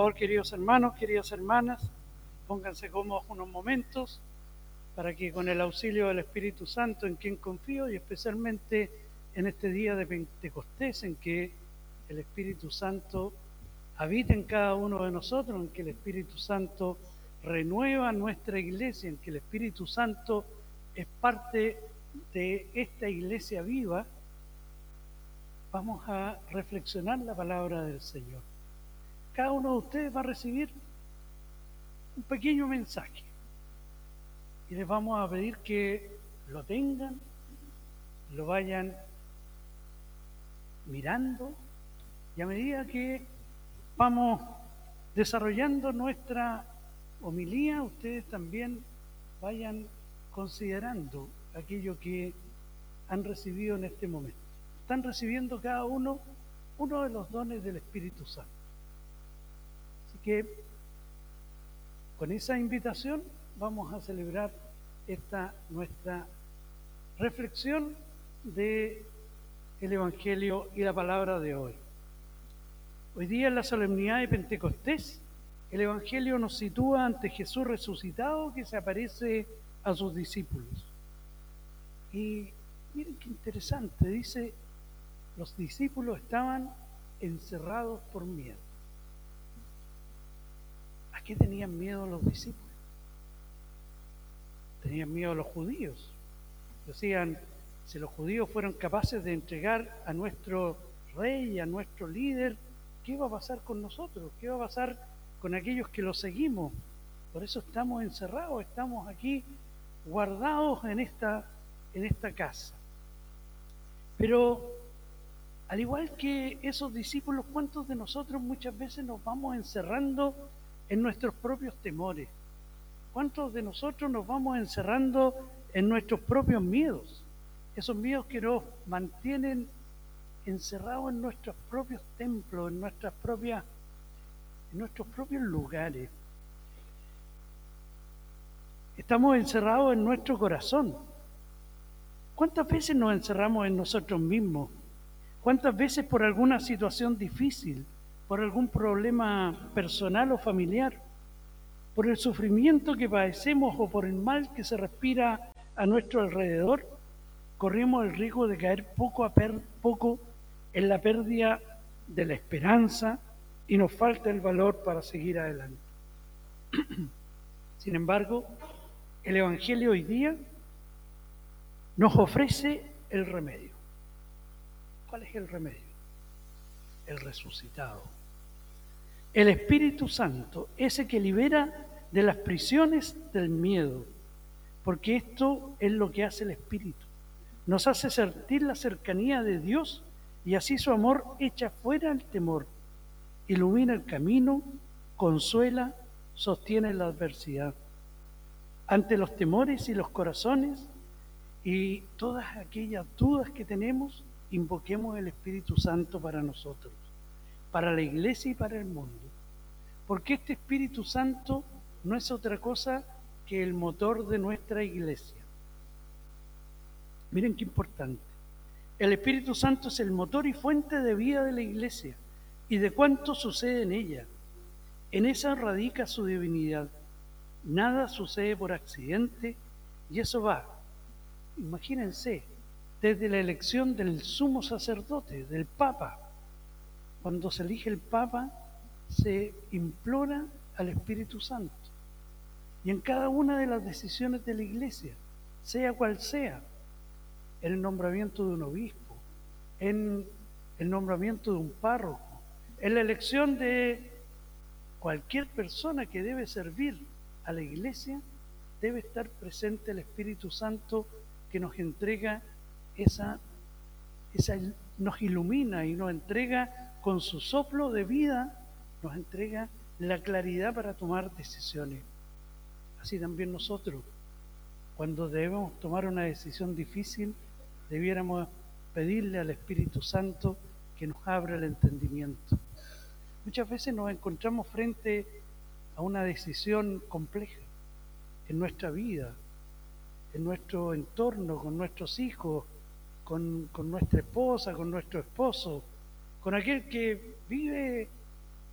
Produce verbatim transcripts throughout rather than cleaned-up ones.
favor, queridos hermanos, queridas hermanas, pónganse cómodos unos momentos para que con el auxilio del Espíritu Santo, en quien confío, y especialmente en este día de Pentecostés, en que el Espíritu Santo habita en cada uno de nosotros, en que el Espíritu Santo renueva nuestra iglesia, en que el Espíritu Santo es parte de esta iglesia viva, vamos a reflexionar la palabra del Señor. Cada uno de ustedes va a recibir un pequeño mensaje y les vamos a pedir que lo tengan, lo vayan mirando, y a medida que vamos desarrollando nuestra homilía, ustedes también vayan considerando aquello que han recibido en este momento. Están recibiendo cada uno uno de los dones del Espíritu Santo. Así que con esa invitación vamos a celebrar esta nuestra reflexión de el Evangelio y la palabra de hoy. Hoy día, en la solemnidad de Pentecostés, el Evangelio nos sitúa ante Jesús resucitado que se aparece a sus discípulos. Y miren qué interesante, dice, los discípulos estaban encerrados por miedo. ¿A qué tenían miedo los discípulos? Tenían miedo a los judíos. Decían, si los judíos fueron capaces de entregar a nuestro rey, a nuestro líder, ¿qué va a pasar con nosotros? ¿Qué va a pasar con aquellos que lo seguimos? Por eso estamos encerrados, estamos aquí guardados en esta, en esta casa. Pero al igual que esos discípulos, ¿cuántos de nosotros muchas veces nos vamos encerrando en nuestros propios temores? ¿Cuántos de nosotros nos vamos encerrando en nuestros propios miedos? Esos miedos que nos mantienen encerrados en nuestros propios templos, en nuestras propias, en nuestros propios lugares. Estamos encerrados en nuestro corazón. ¿Cuántas veces nos encerramos en nosotros mismos? ¿Cuántas veces por alguna situación difícil, por algún problema personal o familiar, por el sufrimiento que padecemos o por el mal que se respira a nuestro alrededor, corremos el riesgo de caer poco a poco en la pérdida de la esperanza y nos falta el valor para seguir adelante? Sin embargo, el Evangelio hoy día nos ofrece el remedio. ¿Cuál es el remedio? El resucitado. El Espíritu Santo, ese que libera de las prisiones del miedo, porque esto es lo que hace el Espíritu. Nos hace sentir la cercanía de Dios y así su amor echa fuera el temor, ilumina el camino, consuela, sostiene la adversidad. Ante los temores y los corazones y todas aquellas dudas que tenemos, invoquemos el Espíritu Santo para nosotros, para la iglesia y para el mundo. Porque este Espíritu Santo no es otra cosa que el motor de nuestra iglesia. Miren qué importante. El Espíritu Santo es el motor y fuente de vida de la iglesia y de cuánto sucede en ella. En esa radica su divinidad. Nada sucede por accidente y eso va, imagínense, desde la elección del sumo sacerdote, del Papa. Cuando se elige el Papa, se implora al Espíritu Santo. Y en cada una de las decisiones de la Iglesia, sea cual sea, en el nombramiento de un obispo, en el nombramiento de un párroco, en la elección de cualquier persona que debe servir a la Iglesia, debe estar presente el Espíritu Santo que nos entrega esa, esa, nos ilumina y nos entrega con su soplo de vida, nos entrega la claridad para tomar decisiones. Así también nosotros, cuando debemos tomar una decisión difícil, debiéramos pedirle al Espíritu Santo que nos abra el entendimiento. Muchas veces nos encontramos frente a una decisión compleja en nuestra vida, en nuestro entorno, con nuestros hijos, con, con nuestra esposa, con nuestro esposo, con aquel que vive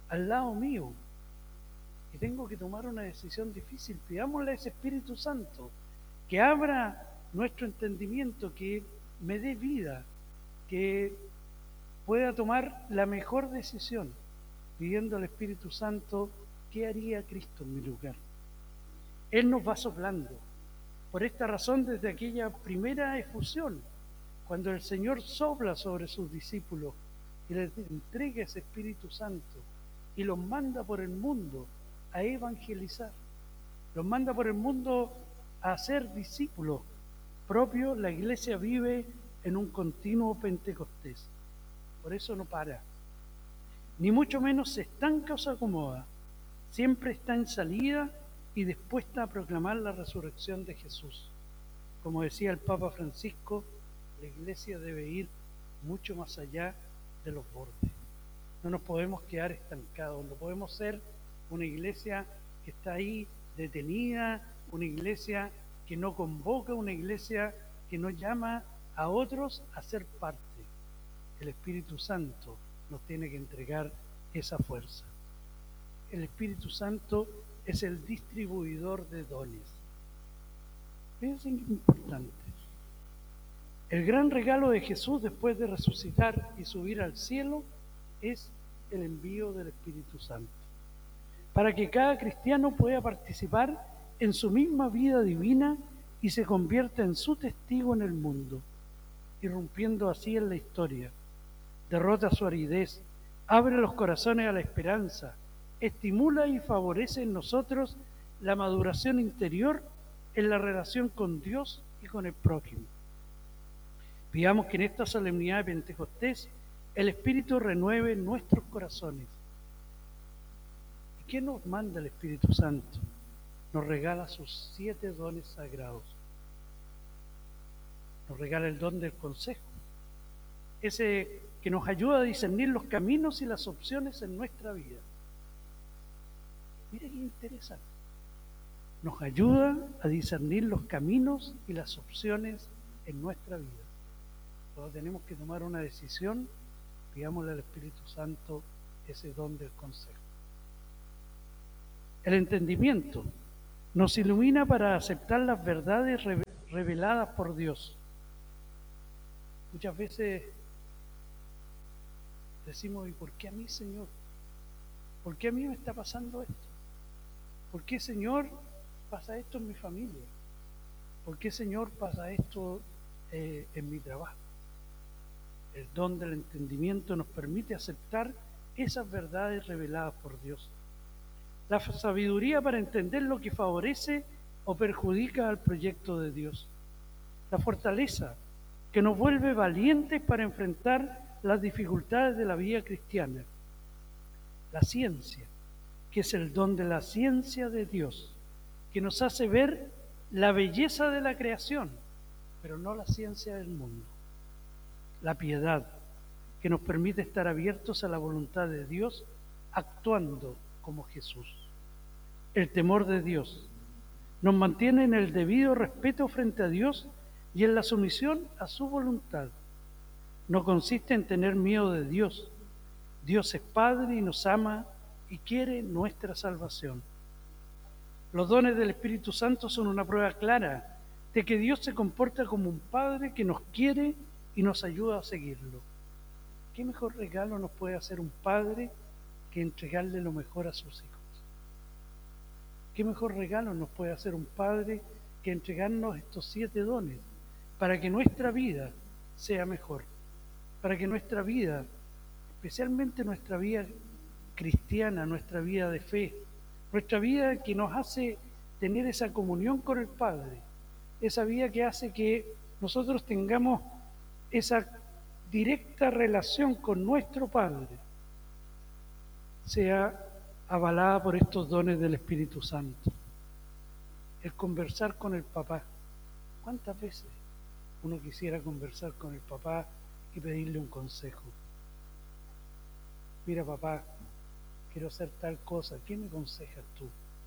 al lado mío y tengo que tomar una decisión difícil. Pidámosle a ese Espíritu Santo que abra nuestro entendimiento, que me dé vida, que pueda tomar la mejor decisión, pidiendo al Espíritu Santo qué haría Cristo en mi lugar. Él nos va soplando. Por esta razón, desde aquella primera efusión, cuando el Señor sopla sobre sus discípulos y les entrega ese Espíritu Santo y los manda por el mundo a evangelizar, los manda por el mundo a ser discípulos propios, la iglesia vive en un continuo Pentecostés. Por eso no para, ni mucho menos se estanca o se acomoda, siempre está en salida y dispuesta a proclamar la resurrección de Jesús. Como decía el Papa Francisco, la iglesia debe ir mucho más allá de los bordes. No nos podemos quedar estancados, no podemos ser una iglesia que está ahí detenida, una iglesia que no convoca, una iglesia que no llama a otros a ser parte. El Espíritu Santo nos tiene que entregar esa fuerza. El Espíritu Santo es el distribuidor de dones. Es importante. El gran regalo de Jesús después de resucitar y subir al cielo es el envío del Espíritu Santo, para que cada cristiano pueda participar en su misma vida divina y se convierta en su testigo en el mundo, irrumpiendo así en la historia. Derrota su aridez, abre los corazones a la esperanza, estimula y favorece en nosotros la maduración interior en la relación con Dios y con el prójimo. Pidamos que en esta solemnidad de Pentecostés el Espíritu renueve nuestros corazones. ¿Y qué nos manda el Espíritu Santo? Nos regala sus siete dones sagrados. Nos regala el don del consejo, ese que nos ayuda a discernir los caminos y las opciones en nuestra vida. Mira qué interesante. Nos ayuda a discernir los caminos y las opciones en nuestra vida. Cuando tenemos que tomar una decisión, pidámosle al Espíritu Santo ese don del consejo. El entendimiento nos ilumina para aceptar las verdades reveladas por Dios. Muchas veces decimos, ¿y por qué a mí, Señor? ¿Por qué a mí me está pasando esto? ¿Por qué, Señor, pasa esto en mi familia? ¿Por qué, Señor, pasa esto eh, en mi trabajo? El don del entendimiento nos permite aceptar esas verdades reveladas por Dios. La sabiduría para entender lo que favorece o perjudica al proyecto de Dios. La fortaleza que nos vuelve valientes para enfrentar las dificultades de la vida cristiana. La ciencia, que es el don de la ciencia de Dios, que nos hace ver la belleza de la creación, pero no la ciencia del mundo. La piedad, que nos permite estar abiertos a la voluntad de Dios, actuando como Jesús. El temor de Dios nos mantiene en el debido respeto frente a Dios y en la sumisión a su voluntad. No consiste en tener miedo de Dios. Dios es Padre y nos ama y quiere nuestra salvación. Los dones del Espíritu Santo son una prueba clara de que Dios se comporta como un Padre que nos quiere y nos ayuda a seguirlo. ¿Qué mejor regalo nos puede hacer un Padre que entregarle lo mejor a sus hijos? ¿Qué mejor regalo nos puede hacer un Padre que entregarnos estos siete dones para que nuestra vida sea mejor? Para que nuestra vida, especialmente nuestra vida cristiana, nuestra vida de fe, nuestra vida que nos hace tener esa comunión con el Padre, esa vida que hace que nosotros tengamos esa directa relación con nuestro Padre, sea avalada por estos dones del Espíritu Santo. El conversar con el papá. ¿Cuántas veces uno quisiera conversar con el papá y pedirle un consejo? Mira, papá, quiero hacer tal cosa, ¿qué me aconsejas tú?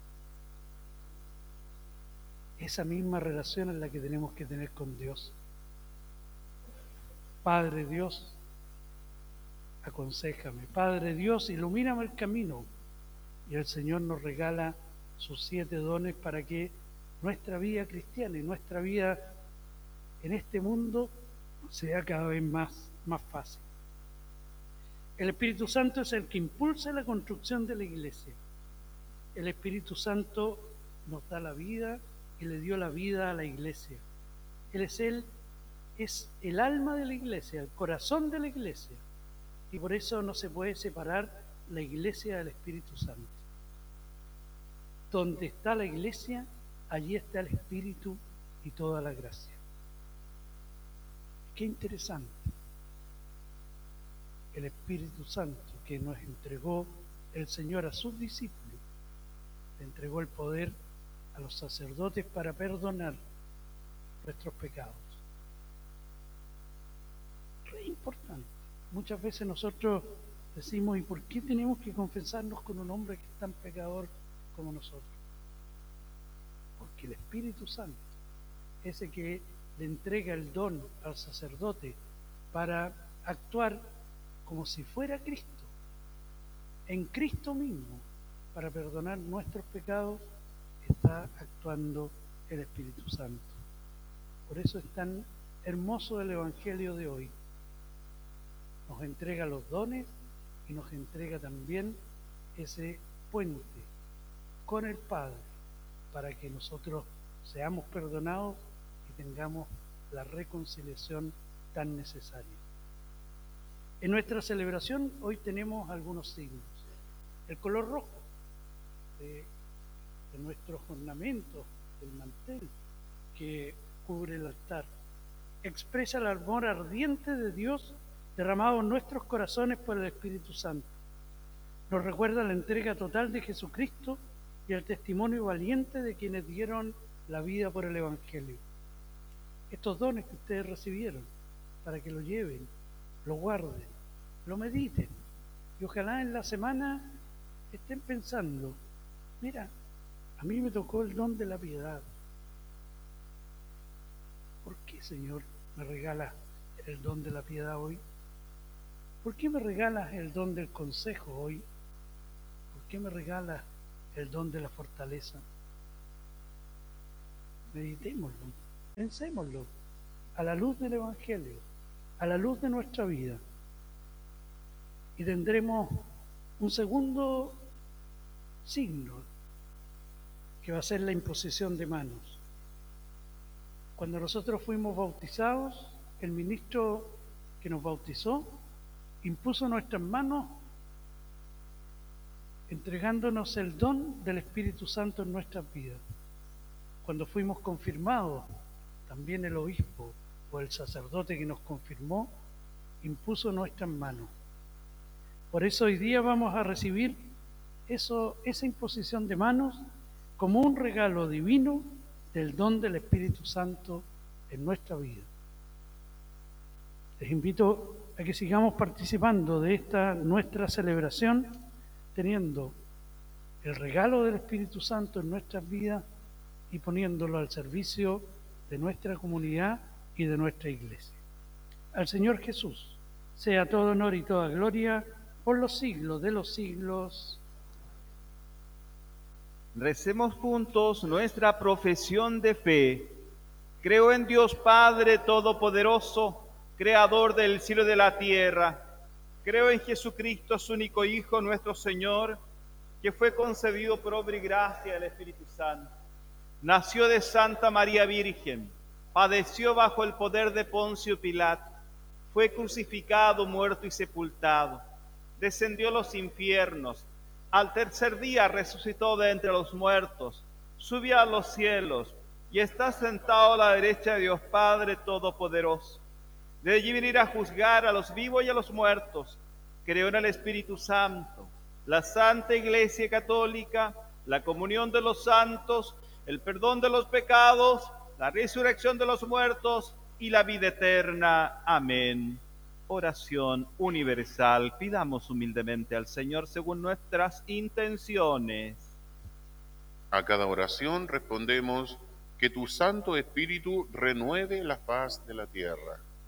Esa misma relación es la que tenemos que tener con Dios. Padre Dios, aconséjame. Padre Dios, ilumíname el camino. Y el Señor nos regala sus siete dones para que nuestra vida cristiana y nuestra vida en este mundo sea cada vez más, más fácil. El Espíritu Santo es el que impulsa la construcción de la iglesia. El Espíritu Santo nos da la vida y le dio la vida a la iglesia. Él es Él, es el alma de la iglesia, el corazón de la iglesia. Y por eso no se puede separar la iglesia del Espíritu Santo. Donde está la iglesia, allí está el Espíritu y toda la gracia. Qué interesante. El Espíritu Santo que nos entregó el Señor a sus discípulos, le entregó el poder a los sacerdotes para perdonar nuestros pecados. Es importante. Muchas veces nosotros decimos, ¿y por qué tenemos que confesarnos con un hombre que es tan pecador como nosotros? Porque el Espíritu Santo, ese que le entrega el don al sacerdote para actuar como si fuera Cristo, en Cristo mismo, para perdonar nuestros pecados, está actuando el Espíritu Santo. Por eso es tan hermoso el Evangelio de hoy. Nos entrega los dones y nos entrega también ese puente con el Padre para que nosotros seamos perdonados y tengamos la reconciliación tan necesaria. En nuestra celebración hoy tenemos algunos signos. El color rojo de, de nuestros ornamentos, del mantel que cubre el altar, expresa el amor ardiente de Dios derramado en nuestros corazones por el Espíritu Santo. Nos recuerda la entrega total de Jesucristo y el testimonio valiente de quienes dieron la vida por el Evangelio. Estos dones que ustedes recibieron, para que lo lleven, lo guarden, lo mediten, y ojalá en la semana estén pensando, mira, a mí me tocó el don de la piedad. ¿Por qué, Señor, me regalas el don de la piedad hoy? ¿Por qué me regalas el don del consejo hoy? ¿Por qué me regalas el don de la fortaleza? Meditémoslo, pensémoslo, a la luz del Evangelio, a la luz de nuestra vida. Y tendremos un segundo signo, que va a ser la imposición de manos. Cuando nosotros fuimos bautizados, el ministro que nos bautizó impuso nuestras manos entregándonos el don del Espíritu Santo en nuestras vidas. Cuando fuimos confirmados, también el obispo o el sacerdote que nos confirmó impuso nuestras manos. Por eso hoy día vamos a recibir eso, esa imposición de manos como un regalo divino del don del Espíritu Santo en nuestra vida. Les invito a que sigamos participando de esta nuestra celebración, teniendo el regalo del Espíritu Santo en nuestras vidas y poniéndolo al servicio de nuestra comunidad y de nuestra iglesia. Al Señor Jesús sea todo honor y toda gloria por los siglos de los siglos. Recemos juntos nuestra profesión de fe. Creo en Dios Padre Todopoderoso, Creador del cielo y de la tierra. Creo en Jesucristo, su único Hijo, nuestro Señor, que fue concebido por obra y gracia del Espíritu Santo. Nació de Santa María Virgen, padeció bajo el poder de Poncio Pilato, fue crucificado, muerto y sepultado, descendió a los infiernos, al tercer día resucitó de entre los muertos, subió a los cielos y está sentado a la derecha de Dios Padre Todopoderoso. De allí venir a juzgar a los vivos y a los muertos. Creo en el Espíritu Santo, la Santa Iglesia Católica, la comunión de los santos, el perdón de los pecados, la resurrección de los muertos y la vida eterna. Amén. Oración universal. Pidamos humildemente al Señor según nuestras intenciones. A cada oración respondemos: que tu Santo Espíritu renueve la faz de la tierra.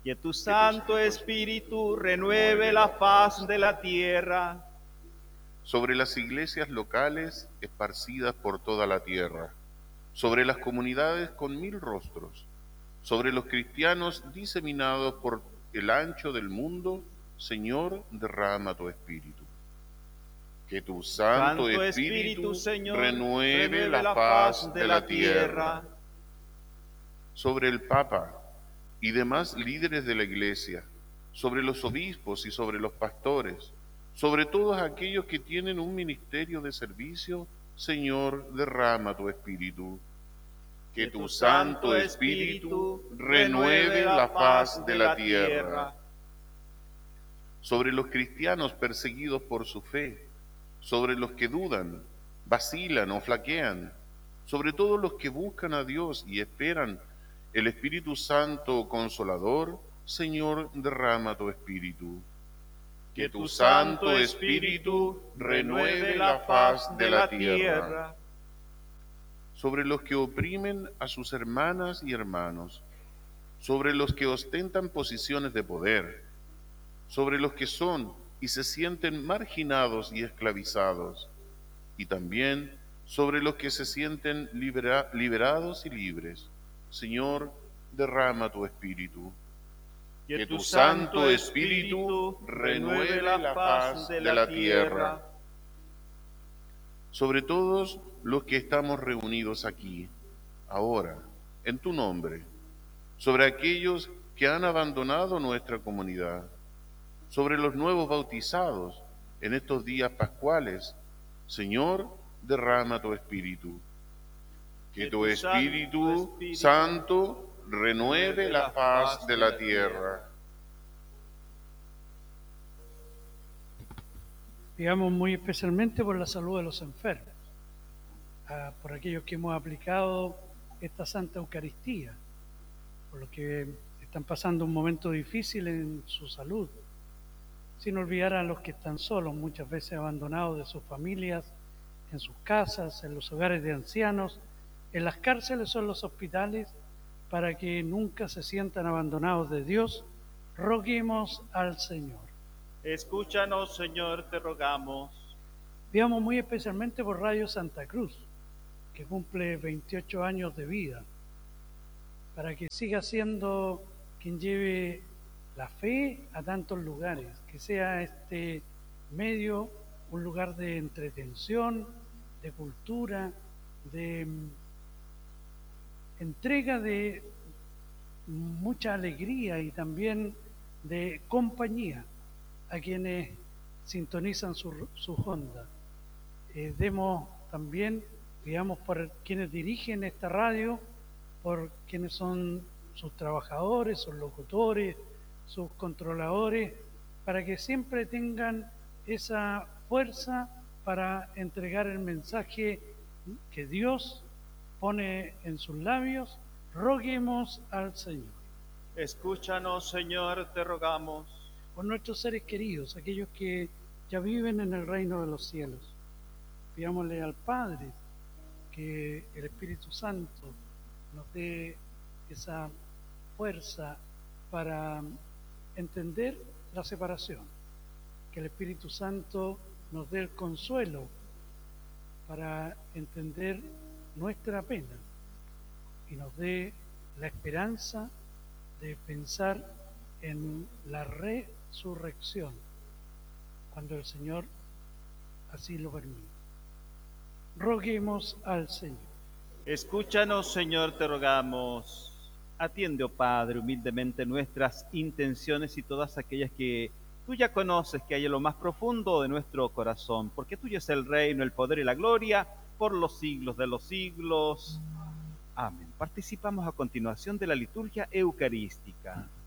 Que tu Santo Espíritu renueve la faz de la tierra. Sobre las iglesias locales esparcidas por toda la tierra, sobre las comunidades con mil rostros, sobre los cristianos diseminados por el ancho del mundo, Señor, derrama tu Espíritu. Que tu Santo, Santo Espíritu, Espíritu, Señor, renueve la faz de la tierra. Sobre el Papa y demás líderes de la Iglesia, sobre los obispos y sobre los pastores, sobre todos aquellos que tienen un ministerio de servicio, Señor, derrama tu Espíritu. Que tu Santo Espíritu renueve la faz de la tierra. Sobre los cristianos perseguidos por su fe, sobre los que dudan, vacilan o flaquean, sobre todos los que buscan a Dios y esperan el Espíritu Santo Consolador, Señor, derrama tu Espíritu. Que tu Santo Espíritu renueve la faz de la tierra. Sobre los que oprimen a sus hermanas y hermanos, sobre los que ostentan posiciones de poder, sobre los que son y se sienten marginados y esclavizados, y también sobre los que se sienten libera- liberados y libres. Señor, derrama tu Espíritu. Que tu Santo Espíritu renueve la faz de la tierra. Sobre todos los que estamos reunidos aquí, ahora, en tu nombre, sobre aquellos que han abandonado nuestra comunidad, sobre los nuevos bautizados en estos días pascuales, Señor, derrama tu Espíritu. Que tu Espíritu Santo renueve la faz de la tierra. Pidamos muy especialmente por la salud de los enfermos, ah, por aquellos que hemos aplicado esta Santa Eucaristía, por los que están pasando un momento difícil en su salud, sin olvidar a los que están solos, muchas veces abandonados de sus familias, en sus casas, en los hogares de ancianos, en las cárceles o en los hospitales, para que nunca se sientan abandonados de Dios. Roguemos al Señor. Escúchanos, Señor, te rogamos. Pidamos muy especialmente por Radio Santa Cruz, que cumple veintiocho años de vida, para que siga siendo quien lleve la fe a tantos lugares, que sea este medio un lugar de entretención, de cultura, de mm, entrega de mucha alegría y también de compañía a quienes sintonizan sus su ondas. Eh, demos también, digamos, por quienes dirigen esta radio, por quienes son sus trabajadores, sus locutores, sus controladores, para que siempre tengan esa fuerza para entregar el mensaje que Dios pone en sus labios. Roguemos al Señor. Escúchanos, Señor, te rogamos. Por nuestros seres queridos, aquellos que ya viven en el reino de los cielos, pidámosle al Padre que el Espíritu Santo nos dé esa fuerza para entender la separación, que el Espíritu Santo nos dé el consuelo para entender nuestra pena y nos dé la esperanza de pensar en la resurrección cuando el Señor así lo permite. Roguemos al Señor. Escúchanos, Señor, te rogamos. Atiende, oh Padre, humildemente nuestras intenciones y todas aquellas que tú ya conoces que hay en lo más profundo de nuestro corazón, porque tuyo es el reino, el poder y la gloria por los siglos de los siglos. Amén. Participamos a continuación de la liturgia eucarística.